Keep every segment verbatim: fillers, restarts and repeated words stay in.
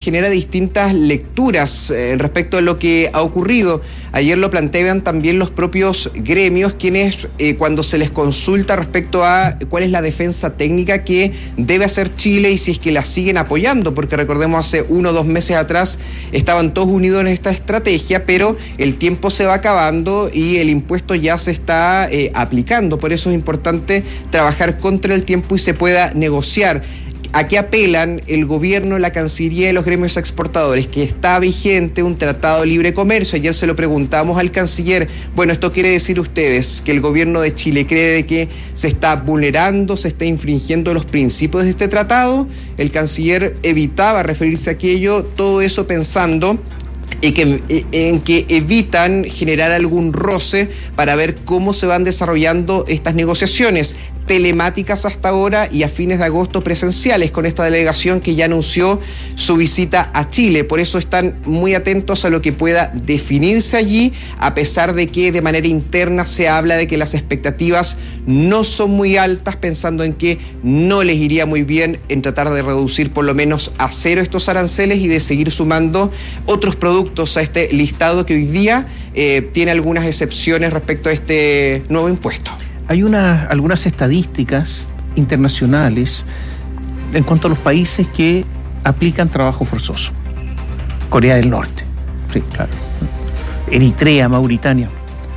genera distintas lecturas eh, respecto a lo que ha ocurrido. Ayer lo planteaban también los propios gremios, quienes eh, cuando se les consulta respecto a cuál es la defensa técnica que debe hacer Chile y si es que la siguen apoyando, porque recordemos hace uno o dos meses atrás estaban todos unidos en esta estrategia, pero el tiempo se va acabando y el impuesto ya se está eh, aplicando. Por eso es importante trabajar contra el tiempo y se pueda negociar. ¿A qué apelan el gobierno, la Cancillería y los gremios exportadores? Que está vigente un tratado de libre comercio. Ayer se lo preguntamos al canciller. Bueno, esto quiere decir ustedes que el gobierno de Chile cree de que se está vulnerando, se está infringiendo los principios de este tratado. El canciller evitaba referirse a aquello, todo eso pensando y que, en que evitan generar algún roce para ver cómo se van desarrollando estas negociaciones telemáticas hasta ahora y a fines de agosto presenciales con esta delegación que ya anunció su visita a Chile. Por eso están muy atentos a lo que pueda definirse allí, a pesar de que de manera interna se habla de que las expectativas no son muy altas, pensando en que no les iría muy bien en tratar de reducir por lo menos a cero estos aranceles y de seguir sumando otros productos a este listado que hoy día eh, tiene algunas excepciones respecto a este nuevo impuesto. Hay una, algunas estadísticas internacionales en cuanto a los países que aplican trabajo forzoso. Corea del Norte, sí, claro. Eritrea, Mauritania.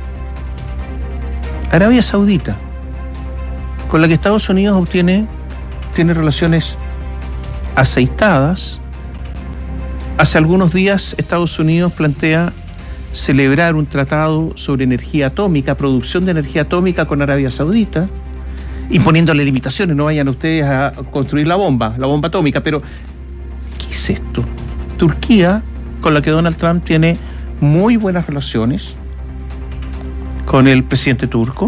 Arabia Saudita, con la que Estados Unidos obtiene, tiene relaciones aceitadas. Hace algunos días Estados Unidos plantea celebrar un tratado sobre energía atómica, producción de energía atómica con Arabia Saudita, imponiéndole limitaciones, no vayan ustedes a construir la bomba, la bomba atómica, pero ¿qué es esto? Turquía, con la que Donald Trump tiene muy buenas relaciones con el presidente turco.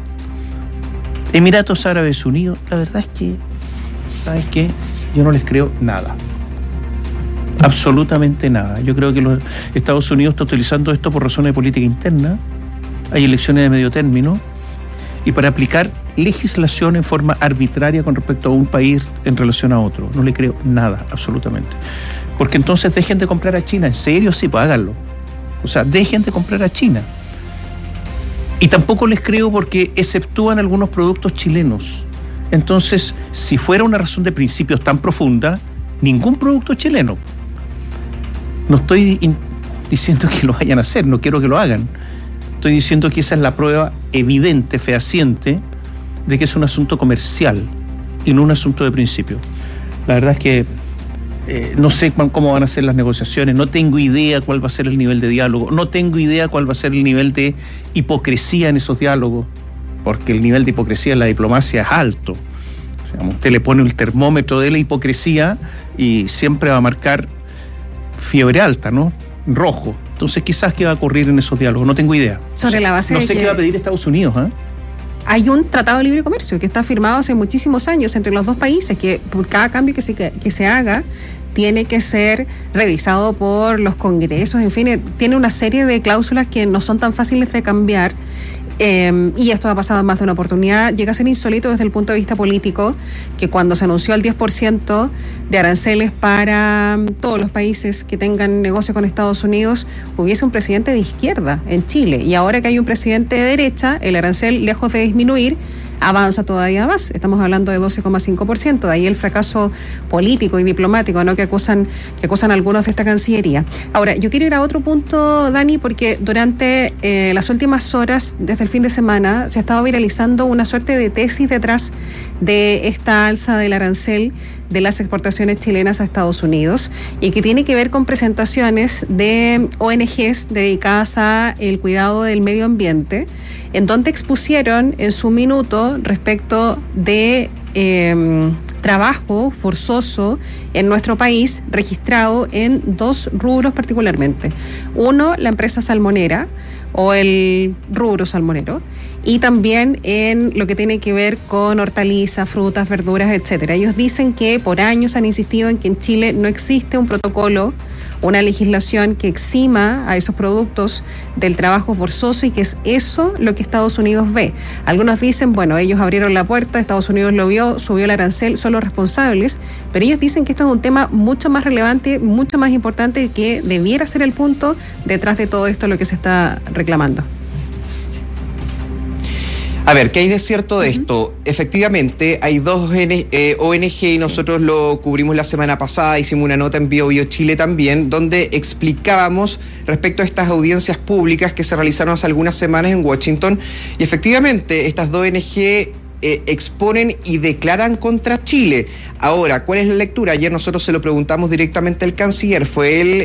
Emiratos Árabes Unidos, la verdad es que, ¿sabes qué? Yo no les creo nada. Absolutamente nada. Yo creo que los Estados Unidos está utilizando esto por razones de política interna. Hay elecciones de medio término y para aplicar legislación en forma arbitraria con respecto a un país en relación a otro. No le creo nada, absolutamente. Porque entonces dejen de comprar a China. ¿En serio? Sí, pues háganlo. O sea, dejen de comprar a China. Y tampoco les creo porque exceptúan algunos productos chilenos. Entonces, si fuera una razón de principios tan profunda, ningún producto chileno. No estoy in- diciendo que lo vayan a hacer, no quiero que lo hagan. Estoy diciendo que esa es la prueba evidente, fehaciente, de que es un asunto comercial y no un asunto de principio. La verdad es que eh, no sé cómo van a ser las negociaciones, no tengo idea cuál va a ser el nivel de diálogo, no tengo idea cuál va a ser el nivel de hipocresía en esos diálogos, porque el nivel de hipocresía en la diplomacia es alto. O sea, usted le pone el termómetro de la hipocresía y siempre va a marcar fiebre alta, ¿no? Rojo. Entonces, quizás qué va a ocurrir en esos diálogos, no tengo idea. Sobre o sea, la base no de sé que qué va a pedir Estados Unidos, ¿eh? Hay un tratado de libre comercio que está firmado hace muchísimos años entre los dos países, que por cada cambio que se, que se haga tiene que ser revisado por los congresos, en fin, tiene una serie de cláusulas que no son tan fáciles de cambiar. Eh, y esto ha pasado en más de una oportunidad. Llega a ser insólito desde el punto de vista político que cuando se anunció el diez por ciento de aranceles para todos los países que tengan negocio con Estados Unidos, hubiese un presidente de izquierda en Chile. Y ahora que hay un presidente de derecha, el arancel, lejos de disminuir, avanza todavía más. Estamos hablando de doce coma cinco por ciento. De ahí el fracaso político y diplomático, ¿no?, que acusan, que acusan algunos de esta Cancillería. Ahora, yo quiero ir a otro punto, Dani, porque durante eh, las últimas horas, desde el fin de semana, se ha estado viralizando una suerte de tesis detrás de esta alza del arancel de las exportaciones chilenas a Estados Unidos y que tiene que ver con presentaciones de O N Ges dedicadas a el cuidado del medio ambiente, en donde expusieron en su minuto respecto de eh, trabajo forzoso en nuestro país registrado en dos rubros particularmente. Uno, la empresa salmonera o el rubro salmonero, y también en lo que tiene que ver con hortalizas, frutas, verduras, etcétera. Ellos dicen que por años han insistido en que en Chile no existe un protocolo una legislación que exima a esos productos del trabajo forzoso, y que es eso lo que Estados Unidos ve. Algunos dicen, bueno, ellos abrieron la puerta, Estados Unidos lo vio, subió el arancel, son los responsables, pero ellos dicen que esto es un tema mucho más relevante, mucho más importante, que debiera ser el punto detrás de todo esto lo que se está reclamando. A ver, ¿qué hay de cierto de esto? Efectivamente, hay dos O N G y nosotros sí. lo cubrimos la semana pasada, hicimos una nota en Bio Bio Chile también, donde explicábamos respecto a estas audiencias públicas que se realizaron hace algunas semanas en Washington, y efectivamente estas dos O N G Eh, exponen y declaran contra Chile. Ahora, ¿cuál es la lectura? Ayer nosotros se lo preguntamos directamente al canciller. Fue él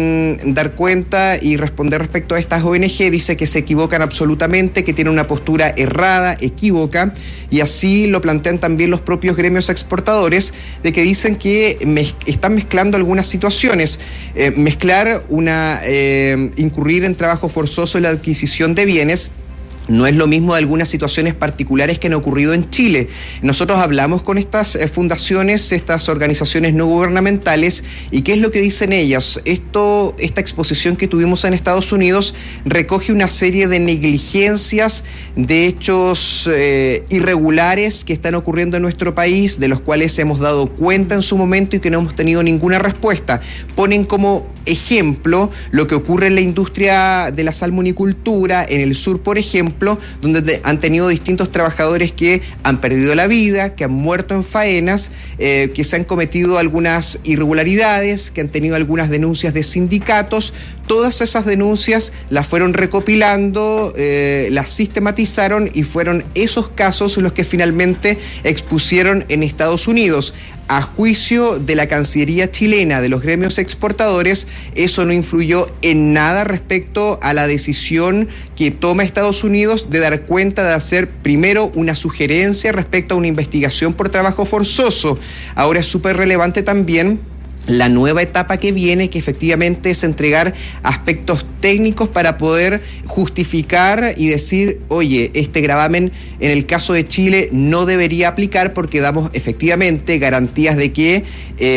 en dar cuenta y responder respecto a estas O N G. Dice que se equivocan absolutamente, que tienen una postura errada, equívoca, y así lo plantean también los propios gremios exportadores, de que dicen que mez- están mezclando algunas situaciones. Eh, mezclar una eh, incurrir en trabajo forzoso en la adquisición de bienes no es lo mismo de algunas situaciones particulares que han ocurrido en Chile. Nosotros hablamos con estas eh, fundaciones, estas organizaciones no gubernamentales, y ¿qué es lo que dicen ellas? Esto, esta exposición que tuvimos en Estados Unidos recoge una serie de negligencias, de hechos eh, irregulares que están ocurriendo en nuestro país, de los cuales hemos dado cuenta en su momento y que no hemos tenido ninguna respuesta. Ponen como ejemplo lo que ocurre en la industria de la salmonicultura en el sur, por ejemplo, donde han tenido distintos trabajadores que han perdido la vida, que han muerto en faenas, eh, que se han cometido algunas irregularidades, que han tenido algunas denuncias de sindicatos. Todas esas denuncias las fueron recopilando, eh, las sistematizaron, y fueron esos casos los que finalmente expusieron en Estados Unidos. A juicio de la Cancillería chilena, de los gremios exportadores, eso no influyó en nada respecto a la decisión que toma Estados Unidos de dar cuenta, de hacer primero una sugerencia respecto a una investigación por trabajo forzoso. Ahora es súper relevante también la nueva etapa que viene, que efectivamente es entregar aspectos técnicos para poder justificar y decir, oye, este gravamen en el caso de Chile no debería aplicar, porque damos efectivamente garantías de que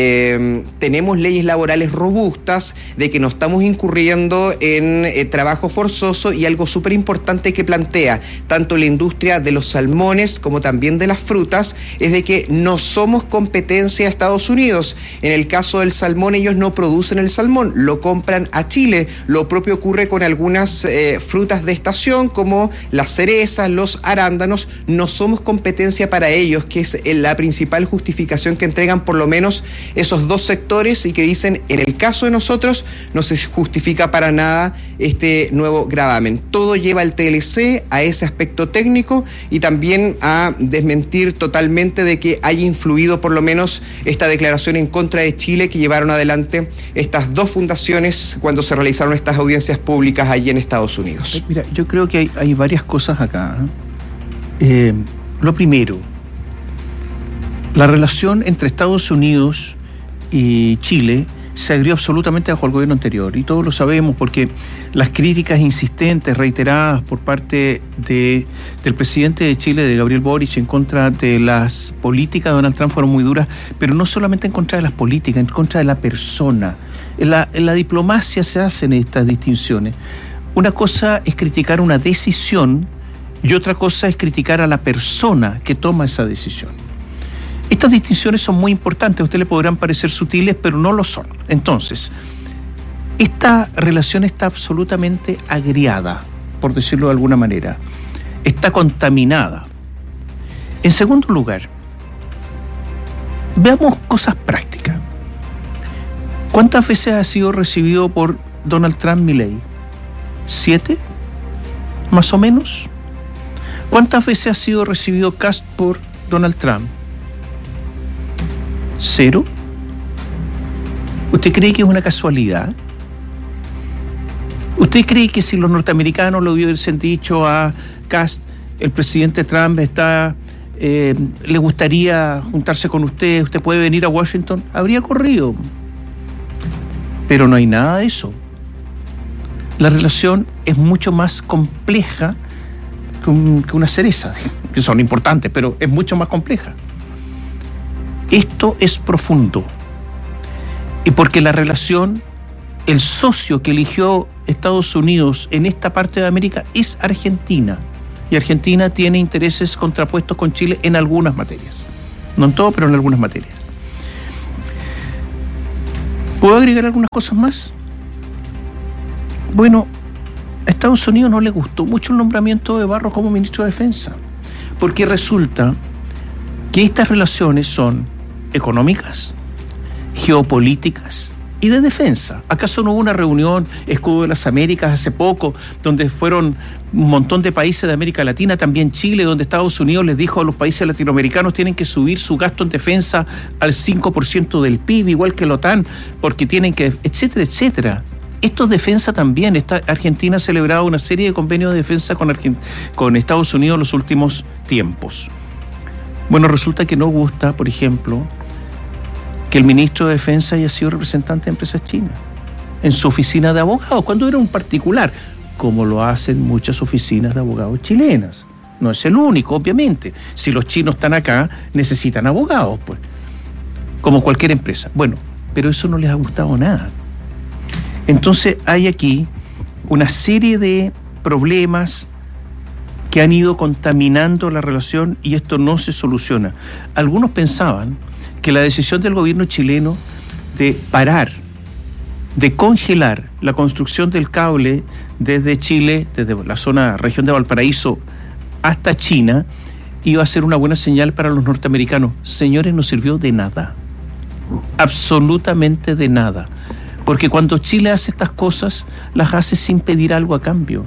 eh, tenemos leyes laborales robustas, de que no estamos incurriendo en eh, trabajo forzoso, y algo súper importante que plantea tanto la industria de los salmones como también de las frutas, es de que no somos competencia de Estados Unidos. En el caso del salmón, ellos no producen el salmón, lo compran a Chile. Lo propio ocurre con algunas eh, frutas de estación, como las cerezas, los arándanos. No somos competencia para ellos, que es la principal justificación que entregan por lo menos esos dos sectores, y que dicen, en el caso de nosotros no se justifica para nada este nuevo gravamen. Todo lleva al T L C a ese aspecto técnico, y también a desmentir totalmente de que haya influido por lo menos esta declaración en contra de Chile que llevaron adelante estas dos fundaciones cuando se realizaron estas audiencias públicas allí en Estados Unidos. Mira, yo creo que hay, hay varias cosas acá. Eh, lo primero, la relación entre Estados Unidos y Chile se agrió absolutamente bajo el gobierno anterior, y todos lo sabemos porque las críticas insistentes, reiteradas por parte de, del presidente de Chile, de Gabriel Boric, en contra de las políticas de Donald Trump fueron muy duras, pero no solamente en contra de las políticas, en contra de la persona. En la, en la diplomacia se hacen estas distinciones. Una cosa es criticar una decisión y otra cosa es criticar a la persona que toma esa decisión. Estas distinciones son muy importantes, a usted le podrán parecer sutiles, pero no lo son. Entonces, esta relación está absolutamente agriada, por decirlo de alguna manera. Está contaminada. En segundo lugar, veamos cosas prácticas. ¿Cuántas veces ha sido recibido por Donald Trump Milei? ¿Siete? ¿Más o menos? ¿Cuántas veces ha sido recibido Kast por Donald Trump? ¿Cero? ¿Usted cree que es una casualidad? ¿Usted cree que si los norteamericanos le hubiesen dicho a Kast, el presidente Trump está, eh, le gustaría juntarse con usted, usted puede venir a Washington, habría corrido? Pero no hay nada de eso. La relación es mucho más compleja que, un, que una cereza, que son importantes, pero es mucho más compleja. Esto es profundo. Y porque la relación el socio que eligió Estados Unidos en esta parte de América es Argentina. Y Argentina tiene intereses contrapuestos con Chile en algunas materias. No en todo, pero en algunas materias. ¿Puedo agregar algunas cosas más? Bueno, a Estados Unidos no le gustó mucho el nombramiento de Barros como ministro de Defensa, porque resulta que estas relaciones son económicas, geopolíticas y de defensa. ¿Acaso no hubo una reunión, Escudo de las Américas, hace poco, donde fueron un montón de países de América Latina, también Chile, donde Estados Unidos les dijo a los países latinoamericanos tienen que subir su gasto en defensa al cinco por ciento del P I B, igual que la OTAN, porque tienen que, etcétera, etcétera? Esto es defensa también. Esta, Argentina ha celebrado una serie de convenios de defensa con, Argent- con Estados Unidos en los últimos tiempos. Bueno, resulta que no gusta, por ejemplo, que el ministro de Defensa haya sido representante de empresas chinas en su oficina de abogados, cuando era un particular, como lo hacen muchas oficinas de abogados chilenas. No es el único, obviamente. Si los chinos están acá, necesitan abogados, pues, como cualquier empresa. Bueno, pero eso no les ha gustado nada. Entonces hay aquí una serie de problemas que han ido contaminando la relación y esto no se soluciona. Algunos pensaban que la decisión del gobierno chileno de parar, de congelar la construcción del cable desde Chile, desde la zona, región de Valparaíso hasta China, iba a ser una buena señal para los norteamericanos. Señores, no sirvió de nada, absolutamente de nada, porque cuando Chile hace estas cosas, las hace sin pedir algo a cambio,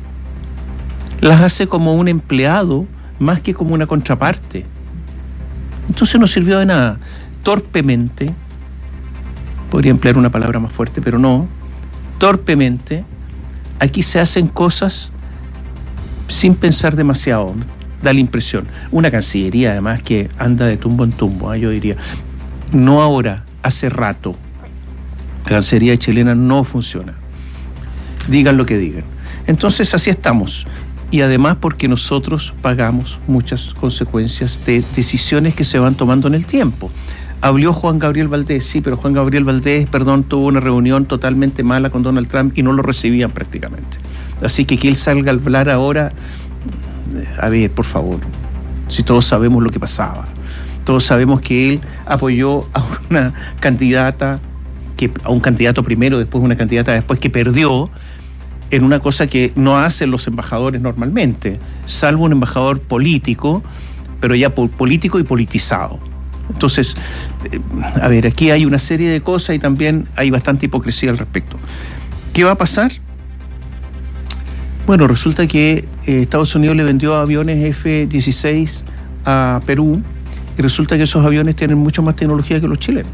las hace como un empleado más que como una contraparte. Entonces no sirvió de nada. Torpemente, podría emplear una palabra más fuerte, pero no, torpemente, aquí se hacen cosas sin pensar demasiado, da la impresión. Una Cancillería, además, que anda de tumbo en tumbo, ¿eh? Yo diría, no ahora, hace rato. La Cancillería chilena no funciona. Digan lo que digan. Entonces así estamos. Y además porque nosotros pagamos muchas consecuencias de decisiones que se van tomando en el tiempo. Habló Juan Gabriel Valdés, sí, pero Juan Gabriel Valdés, perdón, tuvo una reunión totalmente mala con Donald Trump y no lo recibían prácticamente. Así que que él salga a hablar ahora, a ver, por favor, si todos sabemos lo que pasaba. Todos sabemos que él apoyó a una candidata, que a un candidato primero, después una candidata después que perdió, en una cosa que no hacen los embajadores normalmente, salvo un embajador político, pero ya po- político y politizado. Entonces, eh, a ver, aquí hay una serie de cosas y también hay bastante hipocresía al respecto. ¿Qué va a pasar? Bueno, resulta que eh, Estados Unidos le vendió aviones F dieciséis a Perú y resulta que esos aviones tienen mucho más tecnología que los chilenos.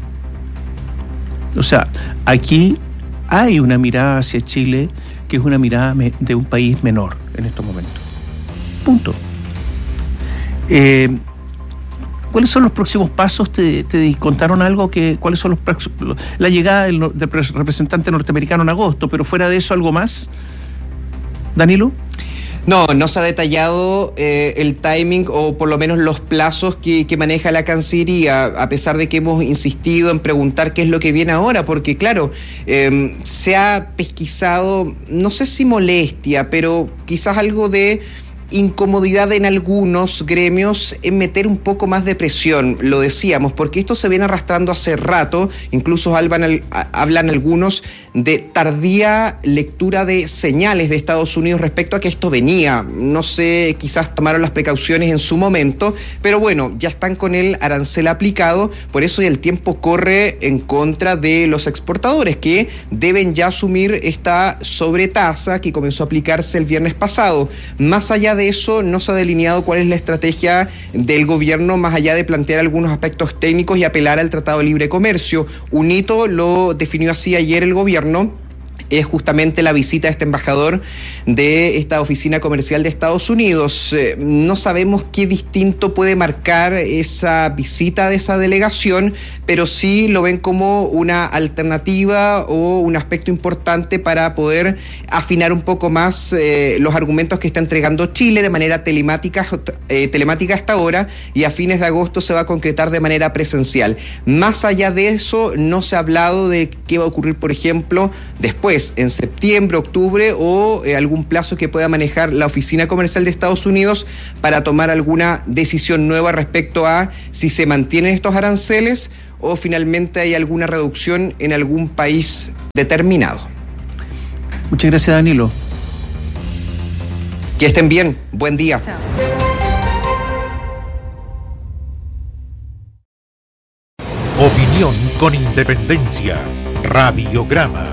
O sea, aquí hay una mirada hacia Chile que es una mirada de un país menor en estos momentos. Punto. Eh, ¿Cuáles son los próximos pasos? ¿Te, te contaron algo? Que, ¿Cuáles son los próximos? La llegada del, del representante norteamericano en agosto, pero fuera de eso, ¿algo más? ¿Danilo? No, no se ha detallado eh, el timing o por lo menos los plazos que, que maneja la Cancillería, a pesar de que hemos insistido en preguntar qué es lo que viene ahora, porque claro, eh, se ha pesquisado, no sé si molestia, pero quizás algo de incomodidad en algunos gremios en meter un poco más de presión, lo decíamos, porque esto se viene arrastrando hace rato, incluso hablan, hablan algunos de tardía lectura de señales de Estados Unidos respecto a que esto venía. No sé, quizás tomaron las precauciones en su momento, pero bueno, ya están con el arancel aplicado, por eso el tiempo corre en contra de los exportadores, que deben ya asumir esta sobretasa que comenzó a aplicarse el viernes pasado. Más allá de eso, no se ha delineado cuál es la estrategia del gobierno, más allá de plantear algunos aspectos técnicos y apelar al Tratado de Libre Comercio. Un hito lo definió así ayer el gobierno, es justamente la visita de este embajador de esta oficina comercial de Estados Unidos. Eh, no sabemos qué distinto puede marcar esa visita de esa delegación, pero sí lo ven como una alternativa o un aspecto importante para poder afinar un poco más eh, los argumentos que está entregando Chile de manera telemática, eh, telemática hasta ahora, y a fines de agosto se va a concretar de manera presencial. Más allá de eso, no se ha hablado de qué va a ocurrir, por ejemplo, después, en septiembre, octubre, o eh, algún plazo que pueda manejar la oficina comercial de Estados Unidos para tomar alguna decisión nueva respecto a si se mantienen estos aranceles o finalmente hay alguna reducción en algún país determinado. Muchas gracias, Danilo. Que estén bien. Buen día. Chao. Opinión con independencia. Radiograma.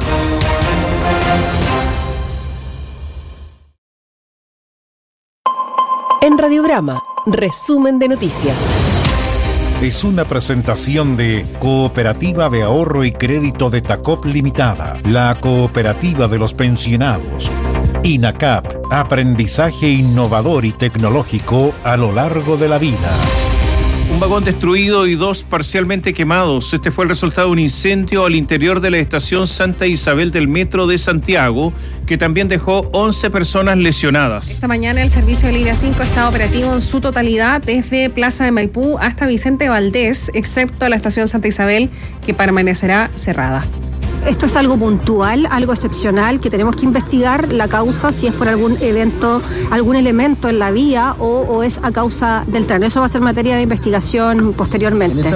En Radiograma, resumen de noticias. Es una presentación de Cooperativa de Ahorro y Crédito de Tacop Limitada, la cooperativa de los pensionados. INACAP, aprendizaje innovador y tecnológico a lo largo de la vida. Un vagón destruido y dos parcialmente quemados. Este fue el resultado de un incendio al interior de la estación Santa Isabel del Metro de Santiago, que también dejó once personas lesionadas. Esta mañana el servicio de línea cinco está operativo en su totalidad desde Plaza de Maipú hasta Vicente Valdés, excepto la estación Santa Isabel, que permanecerá cerrada. Esto es algo puntual, algo excepcional, que tenemos que investigar la causa, si es por algún evento, algún elemento en la vía o, o es a causa del tren. Eso va a ser materia de investigación posteriormente.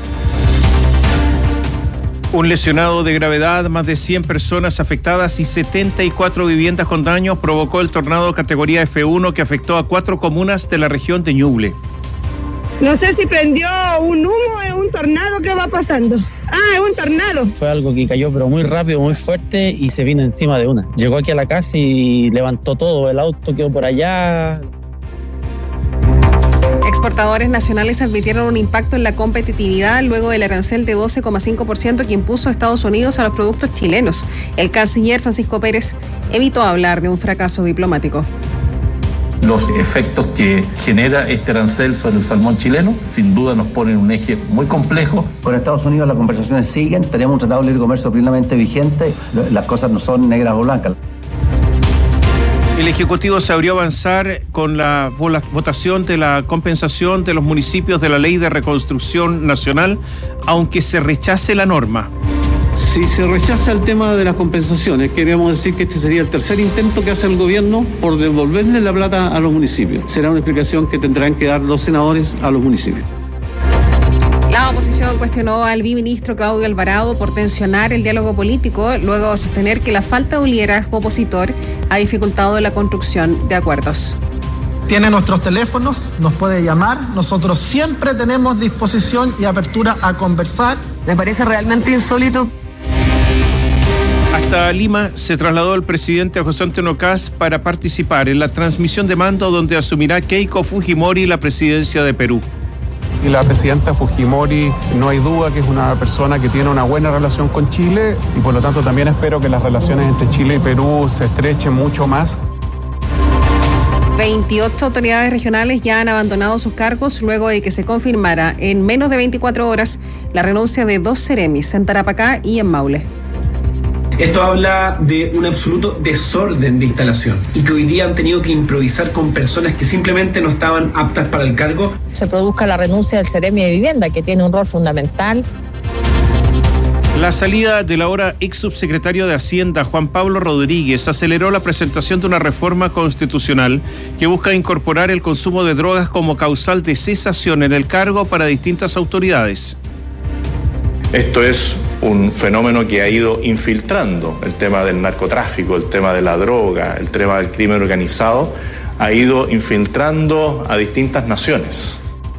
Un lesionado de gravedad, más de cien personas afectadas y setenta y cuatro viviendas con daños provocó el tornado categoría F uno que afectó a cuatro comunas de la región de Ñuble. No sé si prendió un humo, es un tornado, ¿qué va pasando? Ah, es un tornado. Fue algo que cayó pero muy rápido, muy fuerte y se vino encima de una. Llegó aquí a la casa y levantó todo, el auto quedó por allá. Exportadores nacionales advirtieron un impacto en la competitividad luego del arancel de doce coma cinco por ciento que impuso Estados Unidos a los productos chilenos. El canciller Francisco Pérez evitó hablar de un fracaso diplomático. Los efectos que genera este arancel sobre el salmón chileno, sin duda nos ponen un eje muy complejo. Con Estados Unidos las conversaciones siguen, tenemos un tratado de libre comercio plenamente vigente, las cosas no son negras o blancas. El Ejecutivo se abrió a avanzar con la votación de la compensación de los municipios de la Ley de Reconstrucción Nacional, aunque se rechace la norma. Si se rechaza el tema de las compensaciones, queríamos decir que este sería el tercer intento que hace el gobierno por devolverle la plata a los municipios. Será una explicación que tendrán que dar los senadores a los municipios. La oposición cuestionó al biministro Claudio Alvarado por tensionar el diálogo político, luego de sostener que la falta de un liderazgo opositor ha dificultado la construcción de acuerdos. Tiene nuestros teléfonos, nos puede llamar, nosotros siempre tenemos disposición y apertura a conversar. Me parece realmente insólito. Hasta Lima se trasladó el presidente José Antonio Kast para participar en la transmisión de mando donde asumirá Keiko Fujimori la presidencia de Perú. Y la presidenta Fujimori, no hay duda que es una persona que tiene una buena relación con Chile y por lo tanto también espero que las relaciones entre Chile y Perú se estrechen mucho más. veintiocho autoridades regionales ya han abandonado sus cargos luego de que se confirmara en menos de veinticuatro horas la renuncia de dos seremis en Tarapacá y en Maule. Esto habla de un absoluto desorden de instalación y que hoy día han tenido que improvisar con personas que simplemente no estaban aptas para el cargo. Se produzca la renuncia del Seremi de Vivienda, que tiene un rol fundamental. La salida del ahora ex subsecretario de Hacienda, Juan Pablo Rodríguez, aceleró la presentación de una reforma constitucional que busca incorporar el consumo de drogas como causal de cesación en el cargo para distintas autoridades. Esto es un fenómeno que ha ido infiltrando el tema del narcotráfico, el tema de la droga, el tema del crimen organizado, ha ido infiltrando a distintas naciones.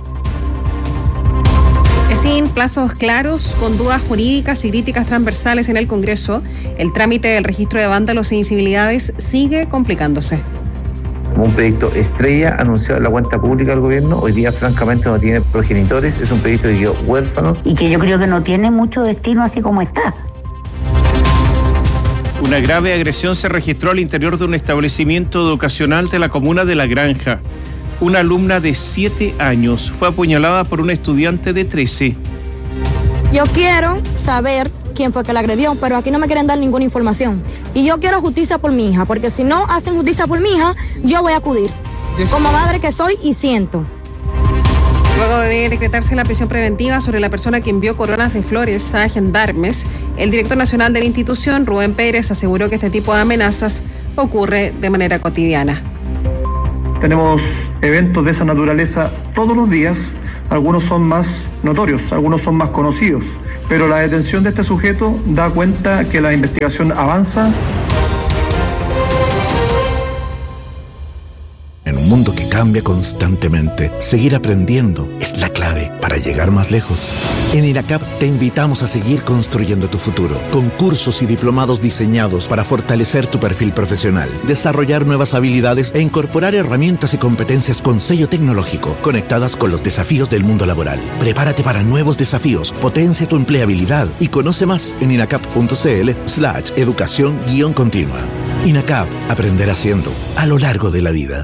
Sin plazos claros, con dudas jurídicas y críticas transversales en el Congreso, el trámite del registro de vándalos e incivilidades sigue complicándose. Como un proyecto estrella anunciado en la cuenta pública del gobierno, hoy día francamente no tiene progenitores, es un proyecto que quedó huérfano. Y que yo creo que no tiene mucho destino así como está. Un Una grave agresión se registró al interior de un establecimiento educacional de la comuna de La Granja. Una alumna de siete años fue apuñalada por un estudiante de trece. Yo quiero saber quién fue que la agredió, pero aquí no me quieren dar ninguna información. Y yo quiero justicia por mi hija, porque si no hacen justicia por mi hija, yo voy a acudir. Como madre que soy y siento. Luego de decretarse la prisión preventiva sobre la persona que envió coronas de flores a gendarmes, el director nacional de la institución, Rubén Pérez, aseguró que este tipo de amenazas ocurre de manera cotidiana. Tenemos eventos de esa naturaleza todos los días, algunos son más notorios, algunos son más conocidos, pero la detención de este sujeto da cuenta que la investigación avanza. En un mundo que cambia constantemente, seguir aprendiendo es la clave para llegar más lejos. En INACAP te invitamos a seguir construyendo tu futuro, con cursos y diplomados diseñados para fortalecer tu perfil profesional, desarrollar nuevas habilidades e incorporar herramientas y competencias con sello tecnológico, conectadas con los desafíos del mundo laboral. Prepárate para nuevos desafíos, potencia tu empleabilidad y conoce más en inacap.cl slash educación guión continua. INACAP, aprender haciendo, a lo largo de la vida.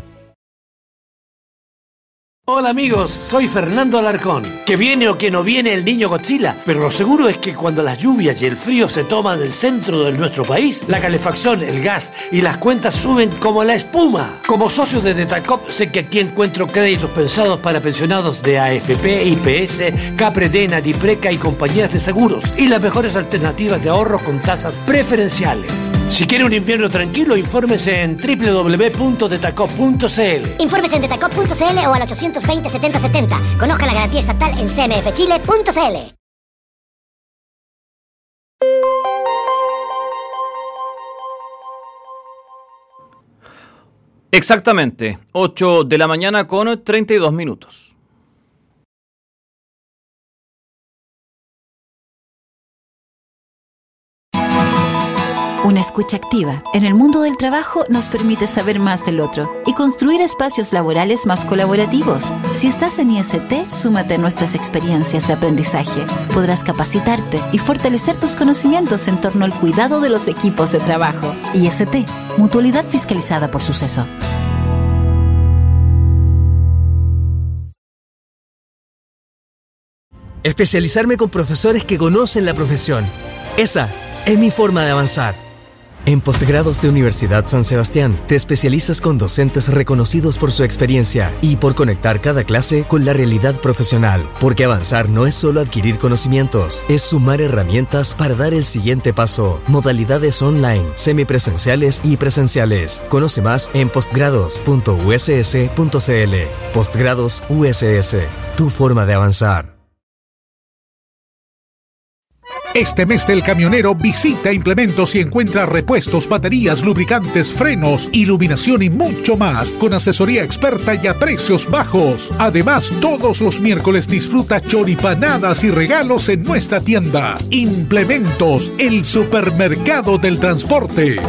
Hola amigos, soy Fernando Alarcón. Que viene o que no viene el niño Godzilla, pero lo seguro es que cuando las lluvias y el frío se toman el centro de nuestro país, la calefacción, el gas y las cuentas suben como la espuma. Como socio de Detacop sé que aquí encuentro créditos pensados para pensionados de A F P, I P S, Capredena, Dipreca y compañías de seguros, y las mejores alternativas de ahorro con tasas preferenciales. Si quiere un invierno tranquilo, infórmese en doble u doble u doble u punto detacop punto c l. Infórmese en detacop punto c l o al ochocientos veinte setenta setenta. Conozca la garantía estatal en c m f chile punto c l. Exactamente, ocho de la mañana con treinta y dos minutos. Una escucha activa en el mundo del trabajo nos permite saber más del otro y construir espacios laborales más colaborativos. Si estás en I S T, súmate a nuestras experiencias de aprendizaje. Podrás capacitarte y fortalecer tus conocimientos en torno al cuidado de los equipos de trabajo. I S T, Mutualidad Fiscalizada por Suceso. Especializarme con profesores que conocen la profesión. Esa es mi forma de avanzar. En Postgrados de Universidad San Sebastián, te especializas con docentes reconocidos por su experiencia y por conectar cada clase con la realidad profesional. Porque avanzar no es solo adquirir conocimientos, es sumar herramientas para dar el siguiente paso. Modalidades online, semipresenciales y presenciales. Conoce más en postgrados punto u s s punto c l. Postgrados U S S, tu forma de avanzar. Este mes del camionero visita Implementos y encuentra repuestos, baterías, lubricantes, frenos, iluminación y mucho más con asesoría experta y a precios bajos. Además, todos los miércoles disfruta choripanadas y regalos en nuestra tienda. Implementos, el supermercado del transporte.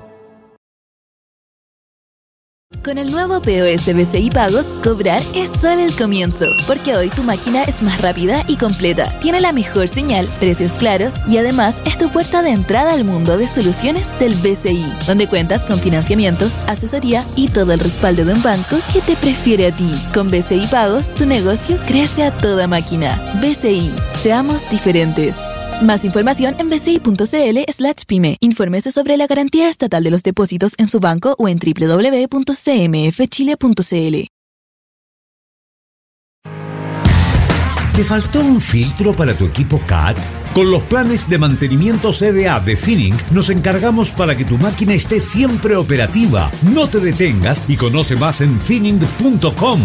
Con el nuevo P O S B C I Pagos, cobrar es solo el comienzo, porque hoy tu máquina es más rápida y completa, tiene la mejor señal, precios claros y además es tu puerta de entrada al mundo de soluciones del B C I, donde cuentas con financiamiento, asesoría y todo el respaldo de un banco que te prefiere a ti. Con B C I Pagos, tu negocio crece a toda máquina. B C I, seamos diferentes. Más información en bci.cl slash pyme. Infórmese sobre la garantía estatal de los depósitos en su banco o en doble u doble u doble u punto c m f chile punto c l. ¿Te faltó un filtro para tu equipo C A D? Con los planes de mantenimiento C D A de Finning nos encargamos para que tu máquina esté siempre operativa. No te detengas y conoce más en finning punto com.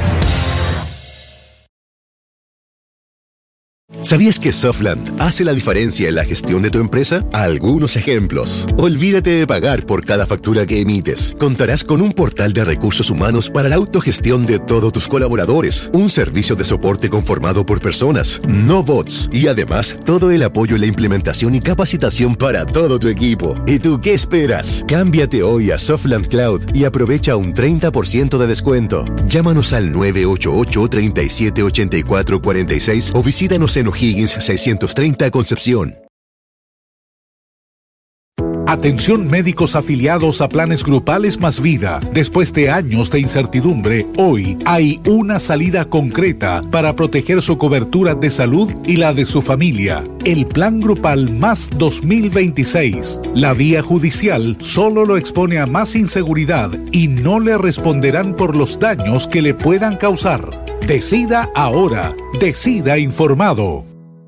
¿Sabías que Softland hace la diferencia en la gestión de tu empresa? Algunos ejemplos. Olvídate de pagar por cada factura que emites. Contarás con un portal de recursos humanos para la autogestión de todos tus colaboradores, un servicio de soporte conformado por personas, no bots, y además todo el apoyo en la implementación y capacitación para todo tu equipo. ¿Y tú qué esperas? Cámbiate hoy a Softland Cloud y aprovecha un treinta por ciento de descuento. Llámanos al nueve ocho ocho, tres siete, ocho cuatro cuatro seis o visítanos en O'Higgins seiscientos treinta Concepción. Atención médicos afiliados a planes grupales Más Vida. Después de años de incertidumbre, hoy hay una salida concreta para proteger su cobertura de salud y la de su familia. El Plan Grupal Más dos mil veintiséis. La vía judicial solo lo expone a más inseguridad y no le responderán por los daños que le puedan causar. Decida ahora. Decida informado.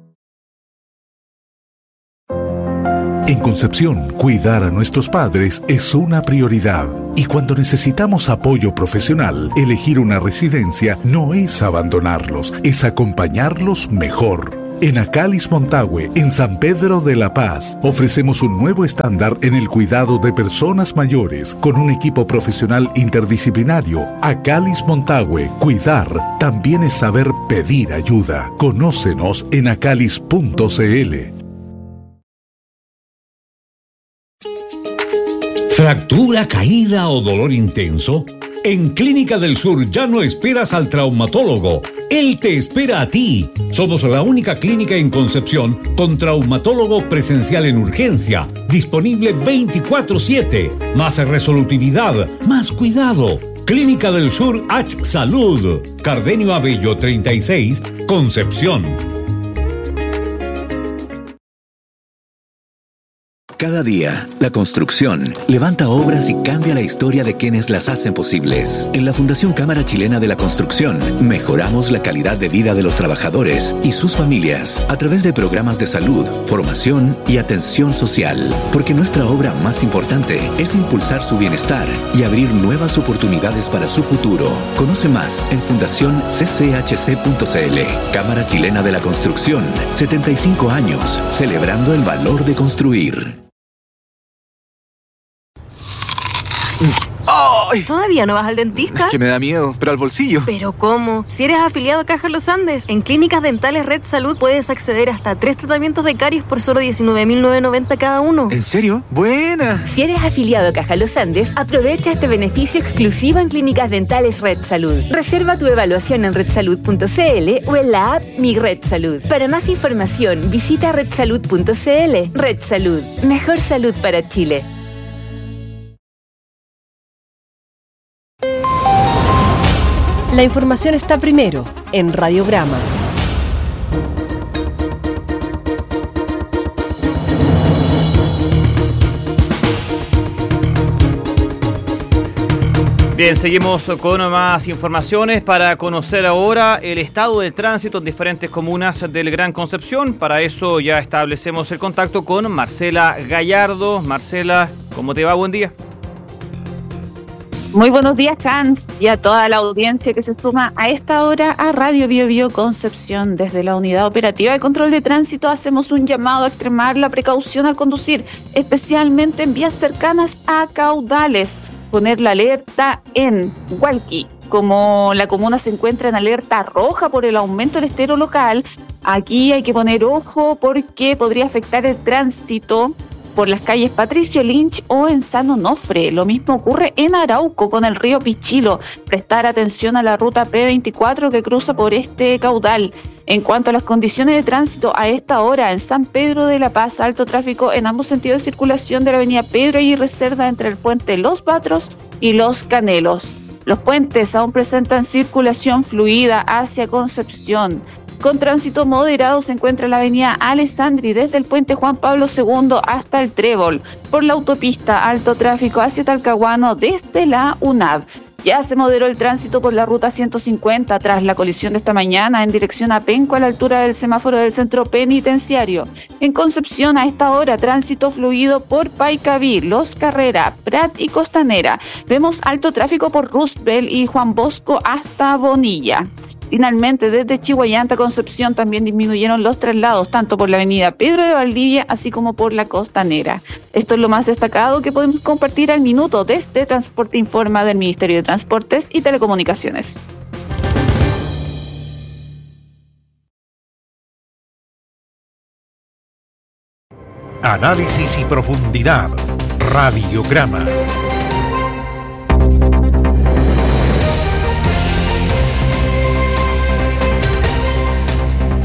En Concepción, cuidar a nuestros padres es una prioridad. Y cuando necesitamos apoyo profesional, elegir una residencia no es abandonarlos, es acompañarlos mejor. En Acalis Montague, en San Pedro de la Paz, ofrecemos un nuevo estándar en el cuidado de personas mayores con un equipo profesional interdisciplinario. Acalis Montague, cuidar también es saber pedir ayuda. Conócenos en acalis punto cl. ¿Fractura, caída o dolor intenso? En Clínica del Sur ya no esperas al traumatólogo. Él te espera a ti. Somos la única clínica en Concepción con traumatólogo presencial en urgencia, disponible veinticuatro siete. Más resolutividad, más cuidado. Clínica del Sur H Salud. Cardenio Abello treinta y seis, Concepción. Cada día, la construcción levanta obras y cambia la historia de quienes las hacen posibles. En la Fundación Cámara Chilena de la Construcción, mejoramos la calidad de vida de los trabajadores y sus familias a través de programas de salud, formación y atención social. Porque nuestra obra más importante es impulsar su bienestar y abrir nuevas oportunidades para su futuro. Conoce más en fundación c c h c punto c l. Cámara Chilena de la Construcción, setenta y cinco años, celebrando el valor de construir. ¡Ay! ¿Todavía no vas al dentista? Es que me da miedo, pero al bolsillo. ¿Pero cómo? Si eres afiliado a Caja Los Andes, en Clínicas Dentales Red Salud puedes acceder hasta a tres tratamientos de caries por solo diecinueve mil novecientos noventa cada uno. ¿En serio? ¡Buena! Si eres afiliado a Caja Los Andes, aprovecha este beneficio exclusivo en Clínicas Dentales Red Salud. Reserva tu evaluación en red salud punto c l o en la app Mi Red Salud. Para más información, visita red salud punto c l. Red Salud. Mejor salud para Chile. La información está primero en Radiograma. Bien, seguimos con más informaciones para conocer ahora el estado del tránsito en diferentes comunas del Gran Concepción. Para eso ya establecemos el contacto con Marcela Gallardo. Marcela, ¿cómo te va? Buen día. Muy buenos días, Hans, y a toda la audiencia que se suma a esta hora a Radio Bio Bio Concepción. Desde la Unidad Operativa de Control de Tránsito hacemos un llamado a extremar la precaución al conducir, especialmente en vías cercanas a caudales. Poner la alerta en Hualqui. Como la comuna se encuentra en alerta roja por el aumento del estero local, aquí hay que poner ojo porque podría afectar el tránsito por las calles Patricio Lynch o en San Onofre. Lo mismo ocurre en Arauco con el río Pichilo. Prestar atención a la ruta P veinticuatro que cruza por este caudal. En cuanto a las condiciones de tránsito a esta hora, en San Pedro de la Paz, alto tráfico en ambos sentidos de circulación de la avenida Pedro Aguirre Cerda entre el puente Los Patros y Los Canelos. Los puentes aún presentan circulación fluida hacia Concepción. Con tránsito moderado se encuentra la avenida Alessandri desde el puente Juan Pablo segundo hasta el Trébol. Por la autopista, alto tráfico hacia Talcahuano desde la U N A V. Ya se moderó el tránsito por la ruta ciento cincuenta tras la colisión de esta mañana en dirección a Penco a la altura del semáforo del centro penitenciario. En Concepción a esta hora tránsito fluido por Paicaví, Los Carrera, Prat y Costanera. Vemos alto tráfico por Roosevelt y Juan Bosco hasta Bonilla. Finalmente, desde Chihuayante a Concepción también disminuyeron los traslados, tanto por la avenida Pedro de Valdivia, así como por la Costanera. Esto es lo más destacado que podemos compartir al minuto desde Transporte Informa del Ministerio de Transportes y Telecomunicaciones. Análisis y profundidad. Radiograma.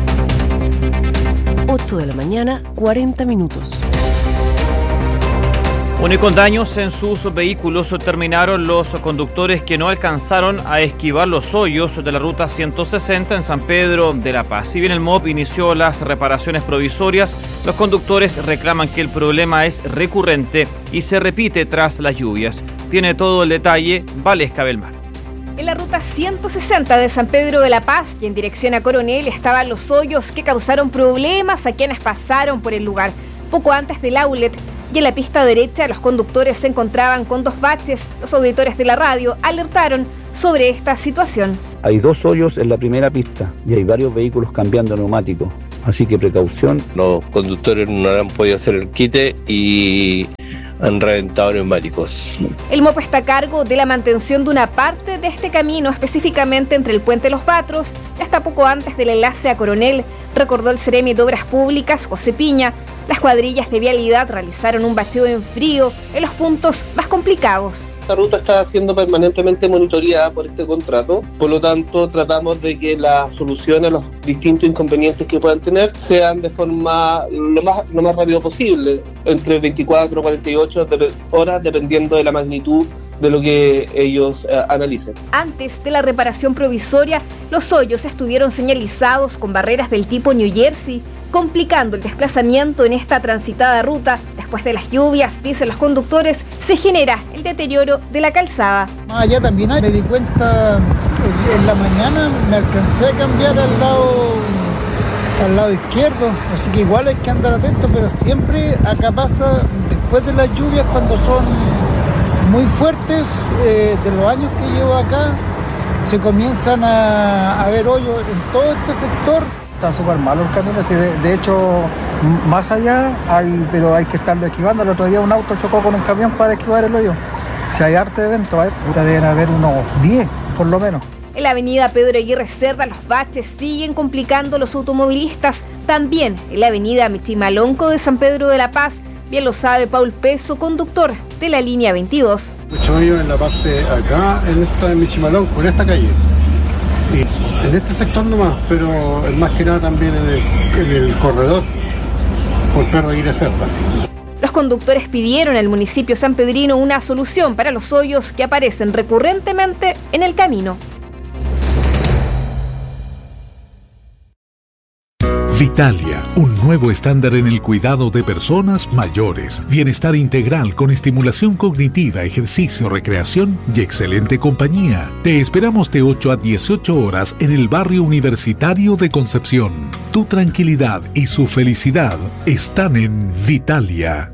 ocho de la mañana, cuarenta minutos. Bueno, y con daños en sus vehículos terminaron los conductores que no alcanzaron a esquivar los hoyos de la ruta ciento sesenta en San Pedro de la Paz. Si bien el M O P inició las reparaciones provisorias, los conductores reclaman que el problema es recurrente y se repite tras las lluvias. Tiene todo el detalle Valesca Belmar. En la ruta ciento sesenta de San Pedro de la Paz y en dirección a Coronel estaban los hoyos que causaron problemas a quienes pasaron por el lugar. Poco antes del outlet y en la pista derecha los conductores se encontraban con dos baches. Los auditores de la radio alertaron sobre esta situación. Hay dos hoyos en la primera pista y hay varios vehículos cambiando neumáticos, así que precaución. Los conductores no han podido hacer el quite y han reventado neumáticos. El M O P está a cargo de la mantención de una parte de este camino, específicamente entre el puente Los Batros y hasta poco antes del enlace a Coronel, recordó el Seremi de Obras Públicas, José Piña. Las cuadrillas de vialidad realizaron un bacheo en frío en los puntos más complicados. Esta ruta está siendo permanentemente monitoreada por este contrato, por lo tanto tratamos de que las soluciones a los distintos inconvenientes que puedan tener sean de forma lo más, lo más rápido posible, entre veinticuatro y cuarenta y ocho horas, dependiendo de la magnitud de lo que ellos eh, analicen. Antes de la reparación provisoria, los hoyos estuvieron señalizados con barreras del tipo New Jersey, complicando el desplazamiento en esta transitada ruta. Después de las lluvias, dicen los conductores, se genera el deterioro de la calzada. Ah, allá también hay. Me di cuenta en la mañana, me alcancé a cambiar al lado, al lado izquierdo, así que igual hay que andar atento, pero siempre acá pasa, después de las lluvias, cuando son muy fuertes, eh, de los años que llevo acá, se comienzan a, a ver hoyos en todo este sector. Está súper malo el camino, así de, de hecho, más allá, hay, pero hay que estarlo esquivando. El otro día un auto chocó con un camión para esquivar el hoyo. Si hay harto de evento, deben haber unos diez, por lo menos. En la avenida Pedro Aguirre Cerda, los baches siguen complicando a los automovilistas. También en la avenida Michimalonco de San Pedro de la Paz, bien lo sabe Paul Peso, conductor de la línea veintidós. Mucho hoyo en la parte acá, en esta de Michimalonco, en esta calle. Y en este sector nomás, pero más que nada también en el, en el corredor por Pedro Aguirre Cerda. Los conductores pidieron al municipio sanpedrino una solución para los hoyos que aparecen recurrentemente en el camino. Vitalia, un nuevo estándar en el cuidado de personas mayores. Bienestar integral con estimulación cognitiva, ejercicio, recreación y excelente compañía. Te esperamos de ocho a dieciocho horas en el barrio universitario de Concepción. Tu tranquilidad y su felicidad están en Vitalia.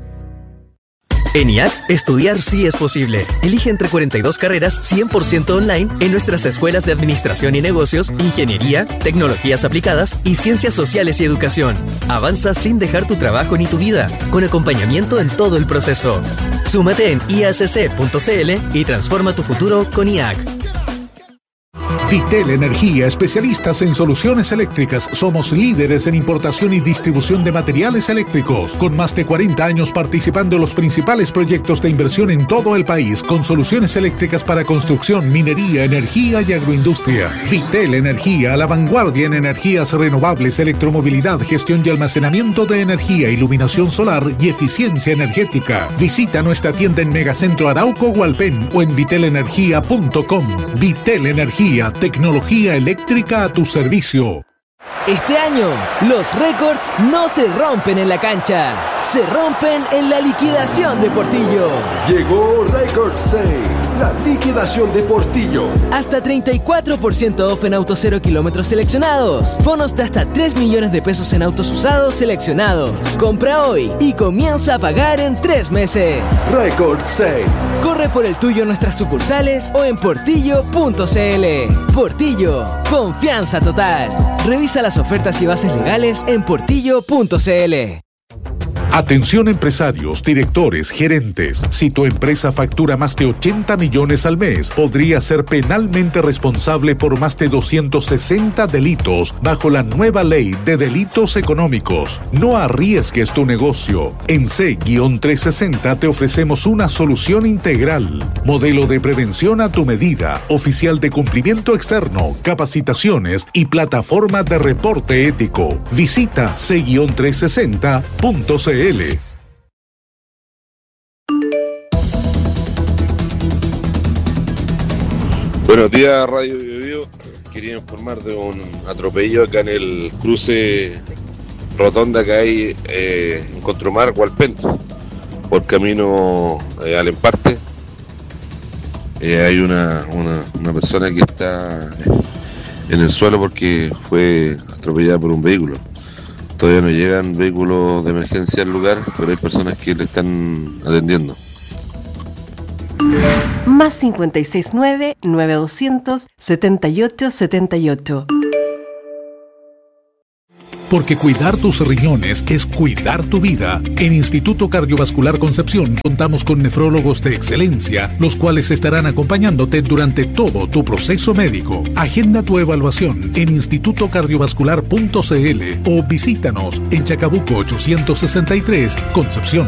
En I A C, estudiar sí es posible. Elige entre cuarenta y dos carreras cien por ciento online en nuestras escuelas de Administración y Negocios, Ingeniería, Tecnologías Aplicadas y Ciencias Sociales y Educación. Avanza sin dejar tu trabajo ni tu vida, con acompañamiento en todo el proceso. Súmate en i a c c punto c l y transforma tu futuro con I A C. Vitel Energía, especialistas en soluciones eléctricas. Somos líderes en importación y distribución de materiales eléctricos, con más de cuarenta años participando en los principales proyectos de inversión en todo el país, con soluciones eléctricas para construcción, minería, energía y agroindustria. Vitel Energía, a la vanguardia en energías renovables, electromovilidad, gestión y almacenamiento de energía, iluminación solar y eficiencia energética. Visita nuestra tienda en Megacentro Arauco Hualpén o en vitel energía punto com. Vitel Energía, tecnología eléctrica a tu servicio. Este año, los récords no se rompen en la cancha, se rompen en la liquidación de Portillo. Llegó Record Sale, la liquidación de Portillo. Hasta treinta y cuatro por ciento off en autos cero kilómetros seleccionados. Bonos de hasta tres millones de pesos en autos usados seleccionados. Compra hoy y comienza a pagar en tres meses. Record Sale. Corre por el tuyo en nuestras sucursales o en portillo punto c l. Portillo, confianza total. Revisa las ofertas y bases legales en portillo punto c l. Atención empresarios, directores, gerentes. Si tu empresa factura más de ochenta millones al mes, podría ser penalmente responsable por más de doscientos sesenta delitos bajo la nueva ley de delitos económicos. No arriesgues tu negocio. En C trescientos sesenta te ofrecemos una solución integral. Modelo de prevención a tu medida, oficial de cumplimiento externo, capacitaciones y plataforma de reporte ético. Visita C trescientos sesenta punto c l. Buenos días, Radio Bio Bio. Quería informar de un atropello acá en el cruce rotonda que hay eh, en Contromar, Hualpén, por camino eh, al Emparte. Eh, hay una, una, una persona que está en el suelo porque fue atropellada por un vehículo. Todavía no llegan vehículos de emergencia al lugar, pero hay personas que le están atendiendo. Más cincuenta y seis nueve, nueve doscientos, setenta y ocho setenta y ocho. Porque cuidar tus riñones es cuidar tu vida. En Instituto Cardiovascular Concepción contamos con nefrólogos de excelencia, los cuales estarán acompañándote durante todo tu proceso médico. Agenda tu evaluación en instituto cardiovascular punto c l o visítanos en Chacabuco ochocientos sesenta y tres, Concepción.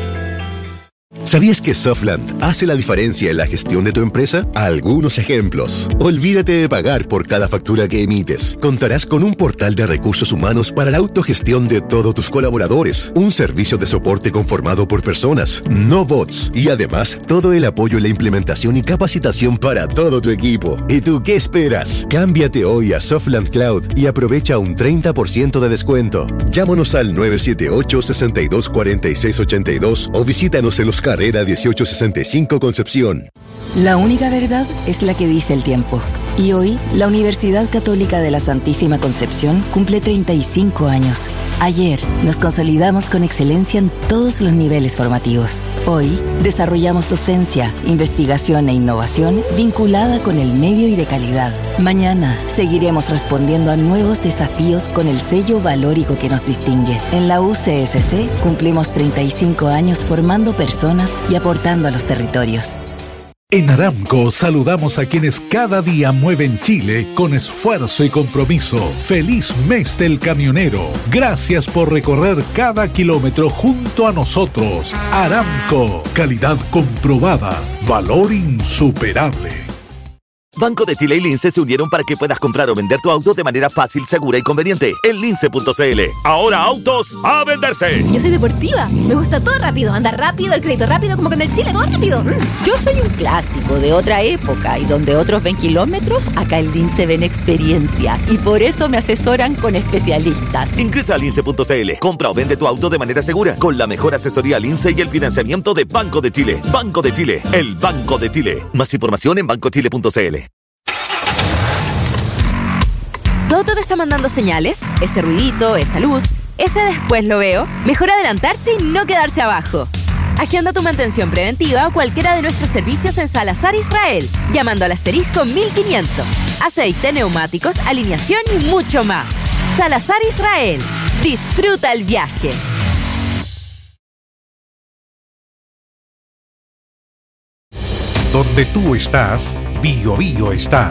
¿Sabías que Softland hace la diferencia en la gestión de tu empresa? Algunos ejemplos. Olvídate de pagar por cada factura que emites. Contarás con un portal de recursos humanos para la autogestión de todos tus colaboradores. Un servicio de soporte conformado por personas, no bots. Y además, todo el apoyo en la implementación y capacitación para todo tu equipo. ¿Y tú qué esperas? Cámbiate hoy a Softland Cloud y aprovecha un treinta por ciento de descuento. Llámanos al nueve siete ocho, seis dos cuatro seis ocho dos o visítanos en los Carrera dieciocho sesenta y cinco Concepción. La única verdad es la que dice el tiempo. Y hoy, la Universidad Católica de la Santísima Concepción cumple treinta y cinco años. Ayer, nos consolidamos con excelencia en todos los niveles formativos. Hoy, desarrollamos docencia, investigación e innovación vinculada con el medio y de calidad. Mañana, seguiremos respondiendo a nuevos desafíos con el sello valórico que nos distingue. En la U C S C, cumplimos treinta y cinco años formando personas y aportando a los territorios. En Aramco saludamos a quienes cada día mueven Chile con esfuerzo y compromiso. ¡Feliz mes del camionero! Gracias por recorrer cada kilómetro junto a nosotros. Aramco, calidad comprobada, valor insuperable. Banco de Chile y Lince se unieron para que puedas comprar o vender tu auto de manera fácil, segura y conveniente en lince punto c l. Ahora autos a venderse. Yo soy deportiva, me gusta todo rápido, andar rápido, el crédito rápido, como que en el Chile, todo rápido. Yo soy un clásico de otra época y donde otros ven kilómetros, acá en Lince ven experiencia y por eso me asesoran con especialistas. Ingresa a lince punto c l, compra o vende tu auto de manera segura con la mejor asesoría Lince y el financiamiento de Banco de Chile. Banco de Chile, el Banco de Chile. Más información en banco chile punto c l. ¿Toto te está mandando señales? Ese ruidito, esa luz, ese después lo veo. Mejor adelantarse y no quedarse abajo. Agenda tu mantención preventiva o cualquiera de nuestros servicios en Salazar Israel, llamando al asterisco mil quinientos. Aceite, neumáticos, alineación y mucho más. Salazar Israel. Disfruta el viaje. Donde tú estás, Bio Bio está.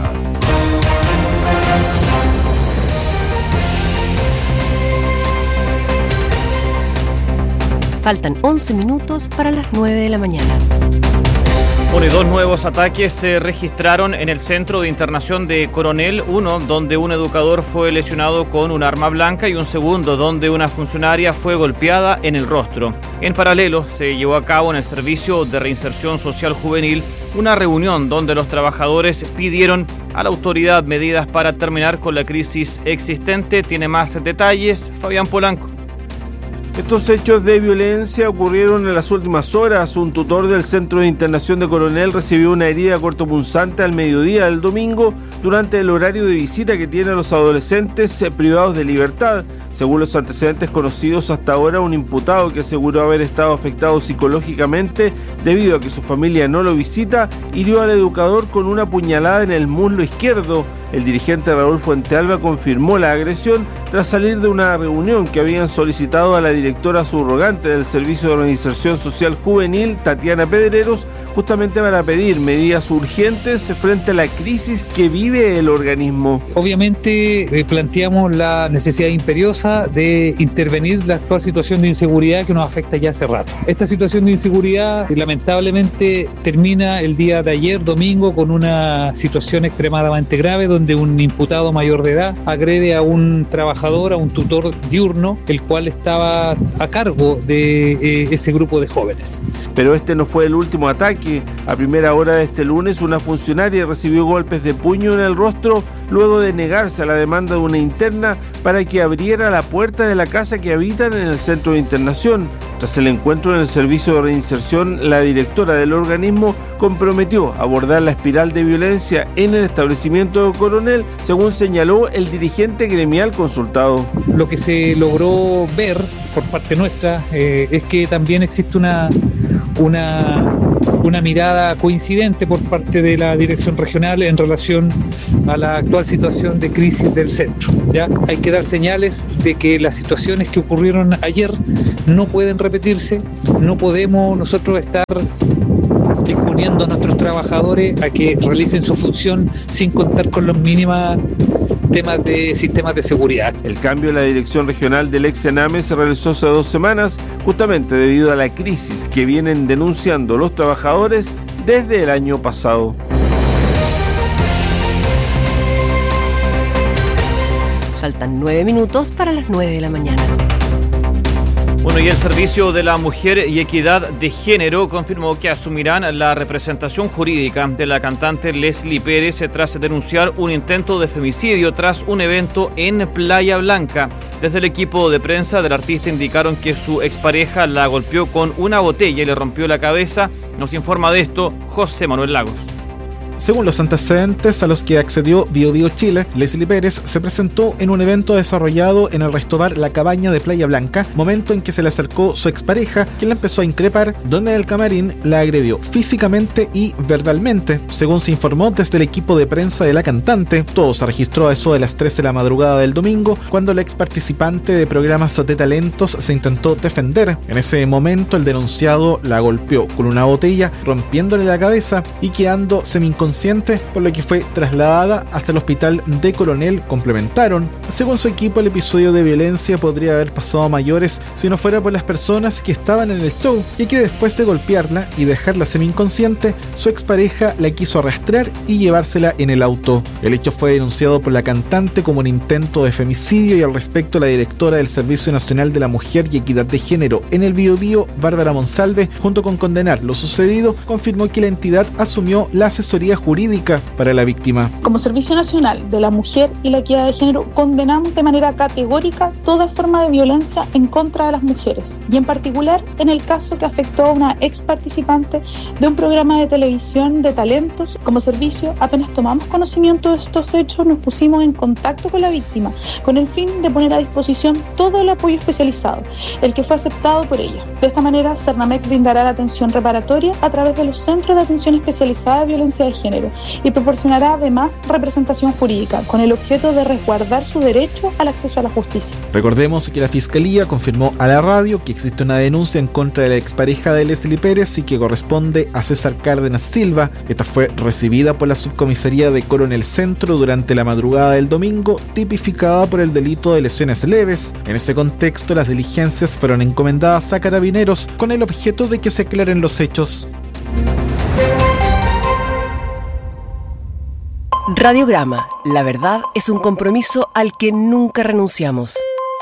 Faltan once minutos para las nueve de la mañana. Bueno, y dos nuevos ataques se registraron en el Centro de Internación de Coronel, uno donde un educador fue lesionado con un arma blanca y un segundo donde una funcionaria fue golpeada en el rostro. En paralelo, se llevó a cabo en el Servicio de Reinserción Social Juvenil una reunión donde los trabajadores pidieron a la autoridad medidas para terminar con la crisis existente. Tiene más detalles Fabián Polanco. Estos hechos de violencia ocurrieron en las últimas horas. Un tutor del Centro de Internación de Coronel recibió una herida cortopunzante al mediodía del domingo durante el horario de visita que tienen los adolescentes privados de libertad. Según los antecedentes conocidos hasta ahora, un imputado que aseguró haber estado afectado psicológicamente debido a que su familia no lo visita, hirió al educador con una puñalada en el muslo izquierdo. El dirigente Raúl Fuentealba confirmó la agresión tras salir de una reunión que habían solicitado a la directora subrogante del Servicio de Reinserción Social Juvenil, Tatiana Pedreros, justamente para pedir medidas urgentes frente a la crisis que vive el organismo. Obviamente eh, planteamos la necesidad imperiosa de intervenir la actual situación de inseguridad que nos afecta ya hace rato. Esta situación de inseguridad eh, lamentablemente termina el día de ayer, domingo, con una situación extremadamente grave donde un imputado mayor de edad agrede a un trabajador, a un tutor diurno, el cual estaba a cargo de eh, ese grupo de jóvenes. Pero este no fue el último ataque. que a primera hora de este lunes una funcionaria recibió golpes de puño en el rostro luego de negarse a la demanda de una interna para que abriera la puerta de la casa que habitan en el centro de internación. Tras el encuentro en el servicio de reinserción, la directora del organismo comprometió abordar la espiral de violencia en el establecimiento de Coronel, según señaló el dirigente gremial consultado. Lo que se logró ver por parte nuestra eh, es que también existe una, una, una mirada coincidente por parte de la dirección regional en relación a la actual situación de crisis del centro. ¿Ya? Hay que dar señales de que las situaciones que ocurrieron ayer no pueden repetirse, no podemos nosotros estar exponiendo a nuestros trabajadores a que realicen su función sin contar con los mínimos temas de sistemas de seguridad. El cambio en la dirección regional del ex Sename se realizó hace dos semanas, justamente debido a la crisis que vienen denunciando los trabajadores desde el año pasado. Faltan nueve minutos para las nueve de la mañana. Bueno, y el Servicio de la Mujer y Equidad de Género confirmó que asumirán la representación jurídica de la cantante Leslie Pérez tras denunciar un intento de femicidio tras un evento en Playa Blanca. Desde el equipo de prensa del artista indicaron que su expareja la golpeó con una botella y le rompió la cabeza. Nos informa de esto José Manuel Lagos. Según los antecedentes a los que accedió Bio Bio Chile, Leslie Pérez se presentó en un evento desarrollado en el restobar La Cabaña de Playa Blanca, momento en que se le acercó su expareja, quien la empezó a increpar, donde en el camarín la agredió físicamente y verbalmente. Según se informó desde el equipo de prensa de la cantante, todo se registró a eso de las tres de la madrugada del domingo, cuando la ex participante de programas de talentos se intentó defender. En ese momento, el denunciado la golpeó con una botella, rompiéndole la cabeza y quedando semi-inconsciente, por lo que fue trasladada hasta el hospital de Coronel, complementaron. Según su equipo, el episodio de violencia podría haber pasado a mayores si no fuera por las personas que estaban en el show, y que después de golpearla y dejarla semi-inconsciente, su expareja la quiso arrastrar y llevársela en el auto. El hecho fue denunciado por la cantante como un intento de femicidio, y al respecto la directora del Servicio Nacional de la Mujer y Equidad de Género en el Biobío, Bárbara Monsalve, junto con condenar lo sucedido, confirmó que la entidad asumió la asesoría jurídica para la víctima. Como Servicio Nacional de la Mujer y la Equidad de Género, condenamos de manera categórica toda forma de violencia en contra de las mujeres, y en particular en el caso que afectó a una ex participante de un programa de televisión de talentos. Como servicio, apenas tomamos conocimiento de estos hechos, nos pusimos en contacto con la víctima con el fin de poner a disposición todo el apoyo especializado, el que fue aceptado por ella. De esta manera, Cernamec brindará la atención reparatoria a través de los Centros de Atención Especializada de Violencia de Género y proporcionará además representación jurídica con el objeto de resguardar su derecho al acceso a la justicia. Recordemos que la Fiscalía confirmó a la radio que existe una denuncia en contra de la expareja de Leslie Pérez y que corresponde a César Cárdenas Silva. Esta fue recibida por la Subcomisaría de Coronel Centro durante la madrugada del domingo, tipificada por el delito de lesiones leves. En ese contexto, las diligencias fueron encomendadas a Carabineros con el objeto de que se aclaren los hechos. Radiograma. La verdad es un compromiso al que nunca renunciamos.